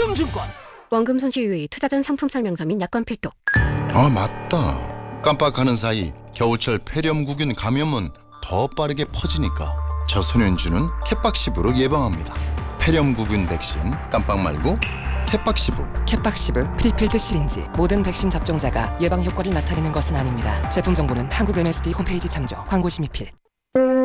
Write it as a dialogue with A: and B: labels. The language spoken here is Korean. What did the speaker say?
A: 금융증권.
B: 원금 손실 유의 투자 전 상품 설명서 및 약관 필독.
C: 아, 맞다. 깜빡하는 사이 겨울철 폐렴구균 감염은 더 빠르게 퍼지니까 저소년주는 캣박시브로 예방합니다. 폐렴구균 백신 깜빡 말고 캣박시브.
D: 캣박시브 프리필드 시린지. 모든 백신 접종자가 예방 효과를 나타내는 것은 아닙니다. 제품 정보는 한국 MSD 홈페이지 참조. 광고 심의필.